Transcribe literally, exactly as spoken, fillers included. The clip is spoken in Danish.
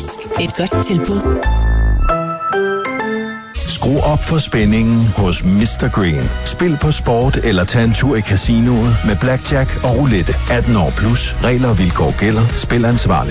Jysk. Et godt tilbud. Skru op for spændingen hos mister Green. Spil på sport eller tag en tur i casinoet med blackjack og roulette. atten år plus. Regler og vilkår gælder. Spil ansvarligt.